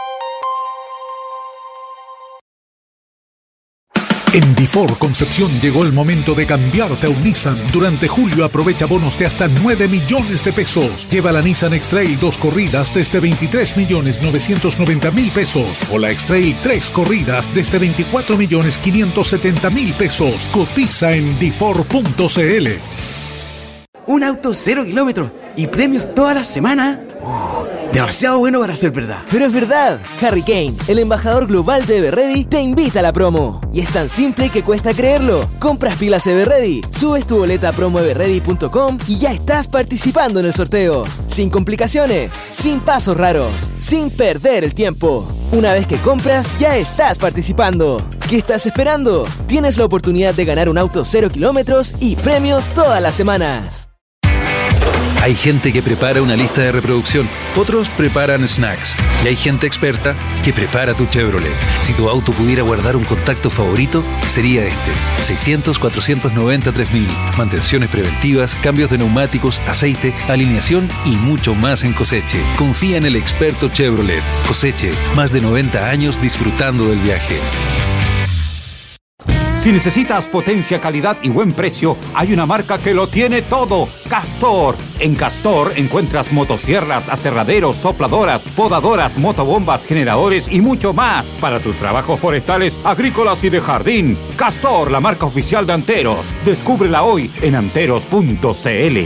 En Difor Concepción llegó el momento de cambiarte a un Nissan. Durante julio aprovecha bonos de hasta nueve millones de pesos. Lleva la Nissan X-Trail dos corridas desde veintitrés millones novecientos noventa mil pesos o la X-Trail tres corridas desde veinticuatro millones quinientos setenta mil pesos. Cotiza en difor punto cl. Un auto cero kilómetros y premios toda la semana. Oh, demasiado bueno para ser verdad. Pero es verdad. Harry Kane, el embajador global de Everready, te invita a la promo. Y es tan simple que cuesta creerlo. Compras pilas Everready, subes tu boleta a promo everready punto com y ya estás participando en el sorteo. Sin complicaciones, sin pasos raros, sin perder el tiempo. Una vez que compras, ya estás participando. ¿Qué estás esperando? Tienes la oportunidad de ganar un auto cero kilómetros y premios todas las semanas. Hay gente que prepara una lista de reproducción, otros preparan snacks y hay gente experta que prepara tu Chevrolet. Si tu auto pudiera guardar un contacto favorito, sería este. seiscientos, cuatrocientos noventa, tres mil. Mantenciones preventivas, cambios de neumáticos, aceite, alineación y mucho más en Coseche. Confía en el experto Chevrolet. Coseche, más de noventa años disfrutando del viaje. Si necesitas potencia, calidad y buen precio, hay una marca que lo tiene todo: Castor. En Castor encuentras motosierras, aserraderos, sopladoras, podadoras, motobombas, generadores y mucho más para tus trabajos forestales, agrícolas y de jardín. Castor, la marca oficial de Anteros. Descúbrela hoy en anteros punto c l.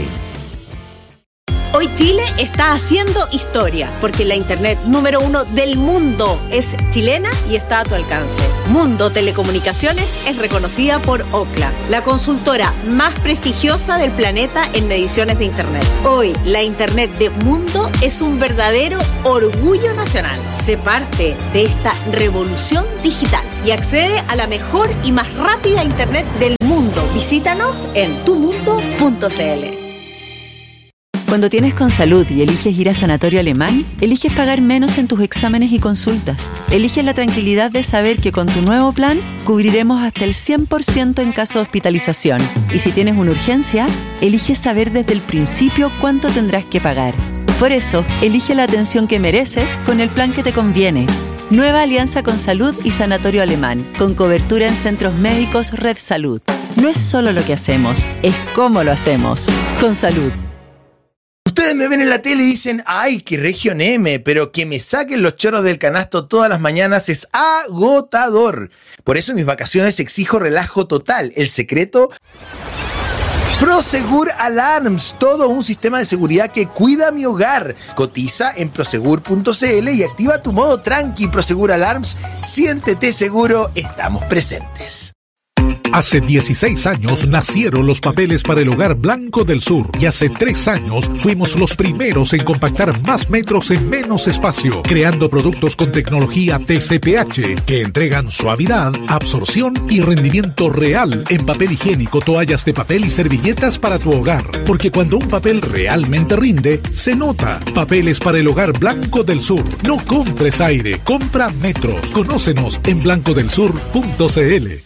Hoy Chile está haciendo historia, porque la internet número uno del mundo es chilena y está a tu alcance. Mundo Telecomunicaciones es reconocida por Ookla, la consultora más prestigiosa del planeta en mediciones de internet. Hoy, la internet de Mundo es un verdadero orgullo nacional. Sé parte de esta revolución digital y accede a la mejor y más rápida internet del mundo. Visítanos en tu mundo punto c l. Cuando tienes Consalud y eliges ir a Sanatorio Alemán, eliges pagar menos en tus exámenes y consultas. Eliges la tranquilidad de saber que con tu nuevo plan cubriremos hasta el cien por ciento en caso de hospitalización. Y si tienes una urgencia, eliges saber desde el principio cuánto tendrás que pagar. Por eso, elige la atención que mereces con el plan que te conviene. Nueva alianza Consalud y Sanatorio Alemán, con cobertura en centros médicos Red Salud. No es solo lo que hacemos, es cómo lo hacemos. Consalud. Ustedes me ven en la tele y dicen, ay, qué Región M, pero que me saquen los chorros del canasto todas las mañanas es agotador. Por eso en mis vacaciones exijo relajo total. El secreto... Prosegur Alarms, todo un sistema de seguridad que cuida mi hogar. Cotiza en prosegur punto c l y activa tu modo tranqui. Prosegur Alarms, siéntete seguro, estamos presentes. Hace dieciséis años nacieron los papeles para el hogar Blanco del Sur y hace tres años fuimos los primeros en compactar más metros en menos espacio, creando productos con tecnología T C P H que entregan suavidad, absorción y rendimiento real en papel higiénico, toallas de papel y servilletas para tu hogar. Porque cuando un papel realmente rinde, se nota. Papeles para el hogar Blanco del Sur. No compres aire, compra metros. Conócenos en blanco del sur punto c l.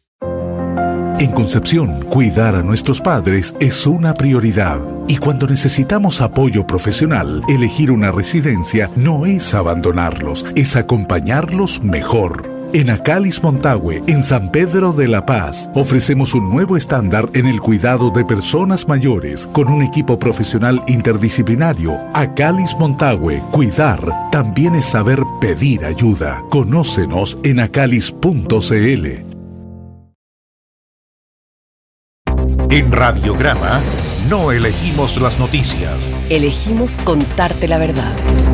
En Concepción, cuidar a nuestros padres es una prioridad. Y cuando necesitamos apoyo profesional, elegir una residencia no es abandonarlos, es acompañarlos mejor. En Acalis Montague, en San Pedro de la Paz, ofrecemos un nuevo estándar en el cuidado de personas mayores con un equipo profesional interdisciplinario. Acalis Montague, cuidar también es saber pedir ayuda. Conócenos en acalis punto c l. En Radiograma no elegimos las noticias. Elegimos contarte la verdad.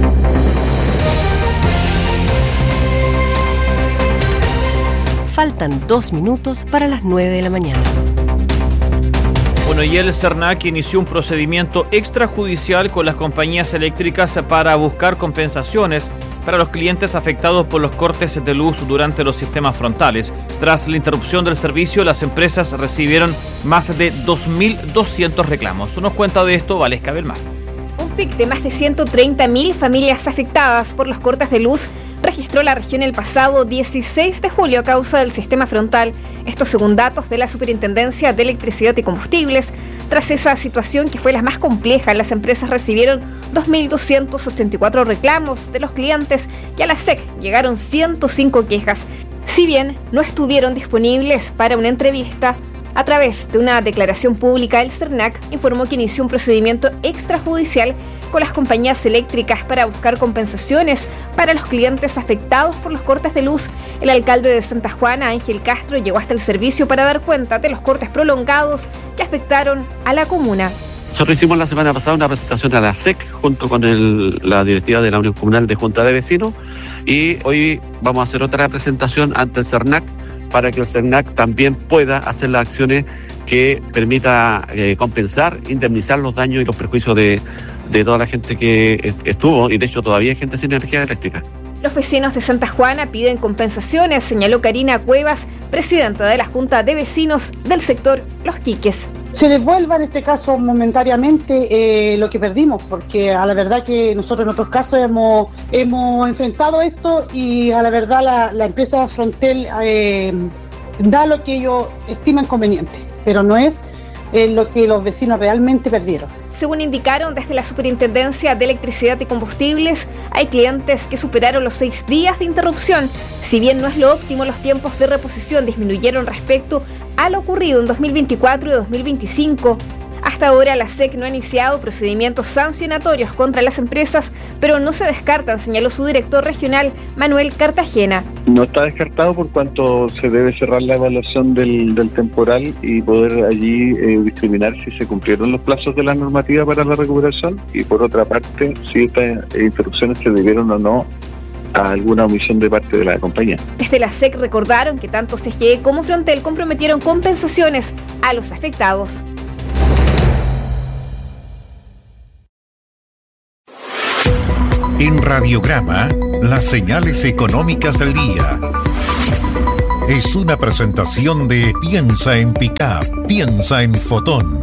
Faltan dos minutos para las nueve de la mañana. Bueno, y el CERNAC inició un procedimiento extrajudicial con las compañías eléctricas para buscar compensaciones para los clientes afectados por los cortes de luz durante los sistemas frontales. Tras la interrupción del servicio, las empresas recibieron más de dos mil doscientos reclamos. Nos cuenta de esto Valesca Belmar. Un pic de más de ciento treinta mil familias afectadas por los cortes de luz registró la región el pasado dieciséis de julio a causa del sistema frontal. Esto según datos de la Superintendencia de Electricidad y Combustibles. Tras esa situación, que fue la más compleja, las empresas recibieron dos mil doscientos ochenta y cuatro reclamos de los clientes y a la S E C llegaron ciento cinco quejas. Si bien no estuvieron disponibles para una entrevista, a través de una declaración pública, el CERNAC informó que inició un procedimiento extrajudicial con las compañías eléctricas para buscar compensaciones para los clientes afectados por los cortes de luz. El alcalde de Santa Juana, Ángel Castro, llegó hasta el servicio para dar cuenta de los cortes prolongados que afectaron a la comuna. Nosotros hicimos la semana pasada una presentación a la S E C junto con el, la directiva de la Unión Comunal de Junta de Vecinos, y hoy vamos a hacer otra presentación ante el CERNAC para que el CERNAC también pueda hacer las acciones que permita eh, compensar, indemnizar los daños y los perjuicios de, de toda la gente que estuvo, y de hecho todavía hay gente sin energía eléctrica. Los vecinos de Santa Juana piden compensaciones, señaló Karina Cuevas, presidenta de la Junta de Vecinos del sector Los Quiques. Se devuelva en este caso momentáneamente eh, lo que perdimos, porque a la verdad que nosotros en otros casos hemos, hemos enfrentado esto, y a la verdad la, la empresa Frontel eh, da lo que ellos estiman conveniente, pero no es eh, lo que los vecinos realmente perdieron. Según indicaron desde la Superintendencia de Electricidad y Combustibles, hay clientes que superaron los seis días de interrupción. Si bien no es lo óptimo, los tiempos de reposición disminuyeron respecto a lo ocurrido en dos mil veinticuatro y dos mil veinticinco. Hasta ahora la S E C no ha iniciado procedimientos sancionatorios contra las empresas, pero no se descartan, señaló su director regional, Manuel Cartagena. No está descartado por cuanto se debe cerrar la evaluación del, del temporal y poder allí eh, discriminar si se cumplieron los plazos de la normativa para la recuperación y por otra parte si estas interrupciones se debieron o no a alguna omisión de parte de la compañía. Desde la S E C recordaron que tanto C G E como Frontel comprometieron compensaciones a los afectados. En Radiograma, las señales económicas del día. Es una presentación de Piensa en Pickup, piensa en Fotón.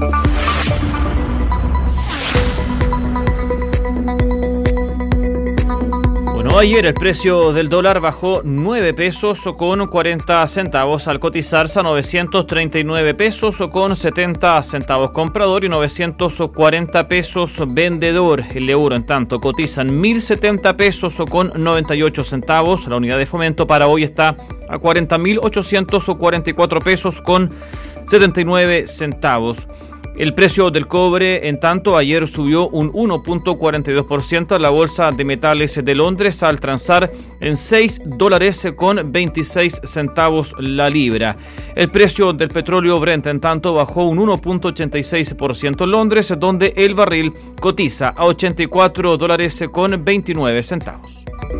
Bueno, ayer el precio del dólar bajó nueve pesos con cuarenta centavos al cotizarse a novecientos treinta y nueve pesos con setenta centavos comprador y novecientos cuarenta pesos vendedor. El euro, en tanto, cotiza en mil setenta pesos con noventa y ocho centavos. La unidad de fomento para hoy está a cuarenta mil ochocientos cuarenta y cuatro pesos con setenta y nueve centavos. El precio del cobre, en tanto, ayer subió un uno punto cuarenta y dos por ciento a la Bolsa de Metales de Londres al transar en seis dólares con veintiséis centavos la libra. El precio del petróleo Brent, en tanto, bajó un uno punto ochenta y seis por ciento en Londres, donde el barril cotiza a ochenta y cuatro dólares con veintinueve centavos.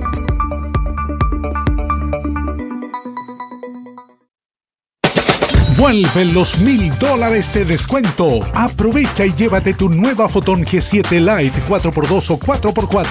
Vuelven los mil dólares de descuento. Aprovecha y llévate tu nueva Fotón G siete Lite cuatro por dos o cuatro por cuatro